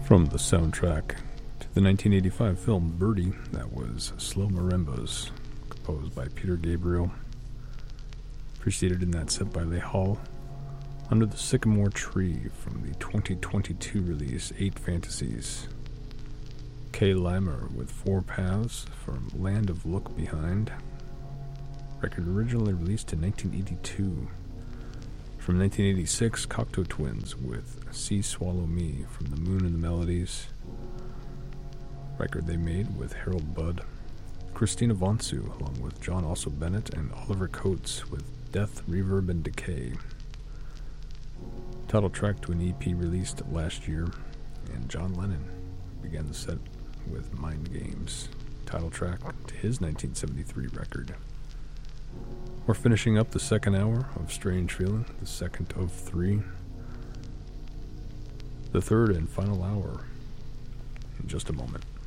From the soundtrack to the 1985 film Birdie, that was Slow Marimbas, composed by Peter Gabriel, preceded in that set by Lay Hall, Under the Sycamore Tree from the 2022 release 8 Fantasies, Kay Lammer with Four Paths from Land of Look Behind, record originally released in 1982. From 1986, Cocteau Twins with Sea Swallow Me from The Moon and the Melodies, record they made with Harold Budd, Christina Vonsu along with John Also Bennett and Oliver Coates with Death, Reverb, and Decay. Title track to an EP released last year, and John Lennon began the set with Mind Games, title track to his 1973 record. We're finishing up the second hour of Strange Feeling, the second of 3. The third and final hour in just a moment.